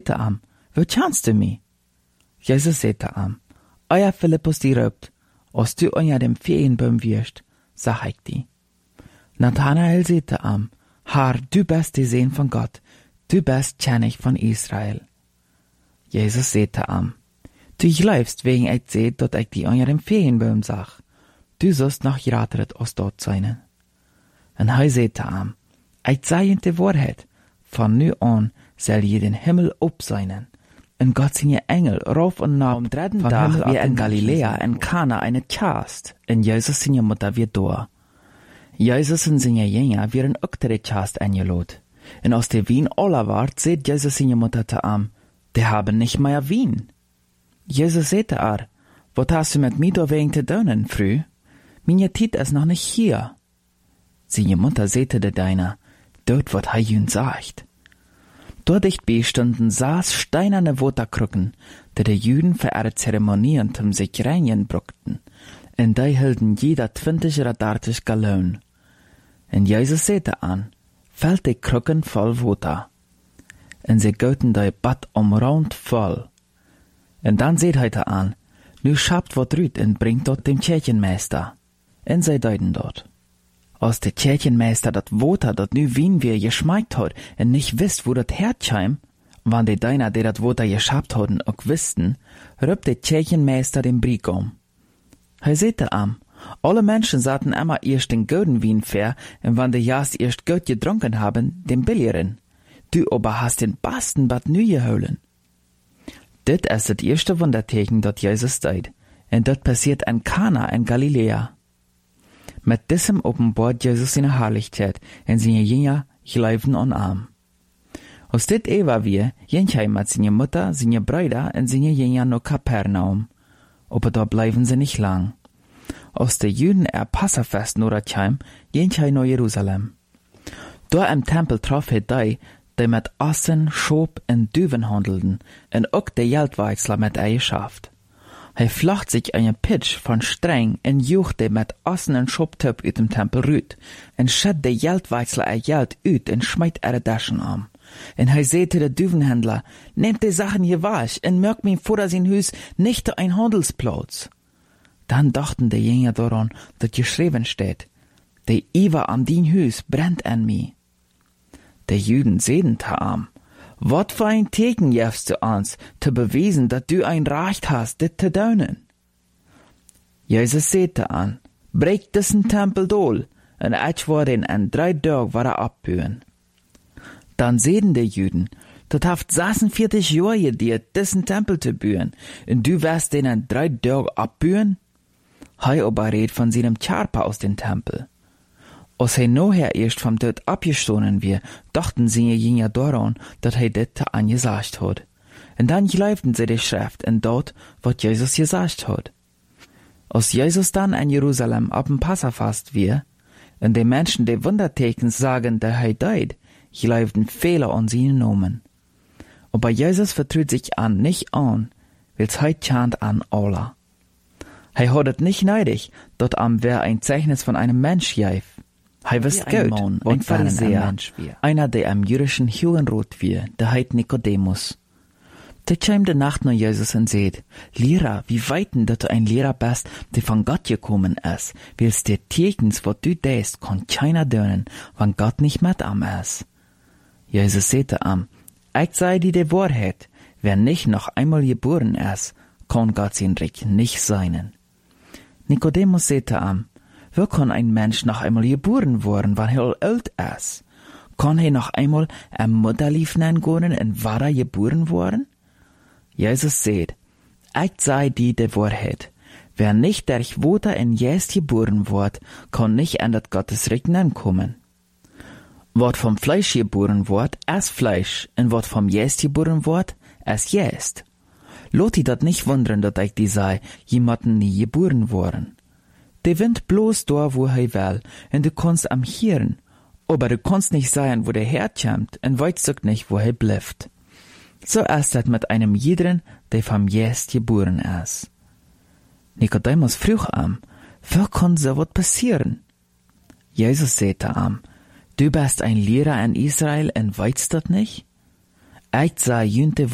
sagte am, wo kennst du mich? Jesus sagte am, euer Philippus die röpt, als du unter dem Feenbaum wirst, sag ich die. Nathanael sagte am, Herr, du bist die Sohn von Gott, du bist König von Israel. Jesus sagte am, du glaubst, wegen ich seht, dass ich die unter dem Feenbaum sag. Du sollst noch geratet aus dort sein. Und er sagte am, ich sage in die Wahrheit, von nu an soll je den Himmel sein. Und Gott sind Engel, rauf und nach am dritten Tag wie in Galiläa, in Kana, eine Chast, und Jesus seine Mutter wird da. Jesus und seine Jünger werden auch der Chast eingeladen. Und aus der Wien aller wart, seht Jesus seine Mutter zu am, die haben nicht mehr Wien. Jesus sagte was hast du mit mir da wegen zu tun, früh? Meine Zeit ist noch nicht hier. Seine Mutter sagte der Deiner, dort wat er jün sagt. Dort dichtbei standen saß steinerne Waterkrücken, die Juden für ihre Zeremonien zum sich reinigen brauchten, und die hielten jeder 20 oder 30 Gallonen. Und Jesus sagte fällt die Krücken voll Wasser. Und sie goten die Bad umrund voll. Und dann seht heute nu schabt wat rüt und bringt dort dem Kirchenmeister. Und sie deuten dort. Als der Kirchenmeister dat Water, dat nu Wien wir geschmeckt hat, und nicht wisst, wo dat herkam, wann die Deiner, die dat Water geschabt hatten, auch wussten, rübt der Kirchenmeister den Brieg um. Er sagte alle Menschen saten immer erst den guten Wien fair, und wann die jas erst gut getrunken haben, den billigeren. Du aber hast den besten Bad nu geholen. Dit ist das erste Wunderteken, dat Jesus deut, und dat passiert in Kana in Galiläa. Mit diesem offenbart Jesus seine Herrlichkeit, und seine Jünger glauben an ihm. Aus dit war wir, jenchai mit seiner Mutter, seine Brüder und seine Jünger nach Kapernaum. Aber da bleiben sie nicht lang. Aus der Juden Passafest Noratchaim, jenchai nach Jerusalem. Da im Tempel traf die mit Assen, Schob und Düven handelten, und auch der Geldwechsler mit Eigenschaft. Flacht sich einen Pitch von Streng und juchte mit Assen und Schobtöp ut dem Tempel rüt, und schät der Geldwechsler Geld ut und schmeit ihre Taschen an. Und sagte der Düvenhändler, nehmt die Sachen hier wasch und merkt mir vor sein Hüs nicht ein Handelsplatz. Dann dachten die Jünger daran, dass geschrieben steht, der Iver am din Hüs brennt an mir. Die Juden sehen am, wat für ein Teken jefst du uns, zu beweisen, dass du ein Recht hast, dit zu tun? Jesus sagte brech diesen Tempel dohl, und ich war den in 3 Tagen war abbühen. Dann sehen die Juden, dat haft 46 Jahre dir diesen Tempel zu bühen, und du wirst den in 3 Tagen abbühen? Hei aber red von seinem Charpa aus dem Tempel. Als nachher erst vom Tod abgestoßen wir, dachten sie Jünger daran, dass dit angesagt hat. Und dann glaubten sie die Schrift und dort, was Jesus gesagt hat. Als Jesus dann in Jerusalem ab dem Passafast wir, und die Menschen, die Wunderteken sagen, dass deut, glaubten viele an seinen Namen. Aber Jesus vertraut sich nicht an, weil's chant an Allah. Hat es nicht neidig, dort am wer ein Zeichnis von einem Mensch gäf. Wisst gut, ein Pharisäer, einer, der am jüdischen Judenrot wir, der heit Nikodemus. Der käm de Nacht nach Jesus und seht, Lehrer, wie weiten, dass du ein Lehrer bist, der von Gott gekommen ist, weil's der Tekens, wo du däst, kann keiner dönen, wann Gott nicht mit am ist. Jesus sagte ich sei die Wahrheit, wer nicht noch einmal geboren ist, kann Gott sein Reich nicht sein. Nikodemus sagte wie kann ein Mensch noch einmal geboren worden, wann er alt ist? Kann er noch einmal ein Mutterlief nennen und war er geboren worden? Jesus sagt, ich sei die Wahrheit. Wer nicht durch Wasser in Geist geboren wird, kann nicht an das Gottesreich kommen. Wat vom Fleisch geboren wird, ist Fleisch, und wat vom Geist geboren wird, ist Geist. Lot die dat nicht wundern, dat ich die sei, jemanden nie geboren worden. Der Wind bloß da, wo er will, und du kannst am hören, aber du kannst nicht sagen, wo der herkommt, und weißt auch nicht, wo er bleibt. So ist das mit einem jeden, der vom Geist geboren ist. Nikodemus frug wie kann so was passieren? Jesus sagte du bist ein Lehrer in Israel und weißt das nicht? Ich sah jünte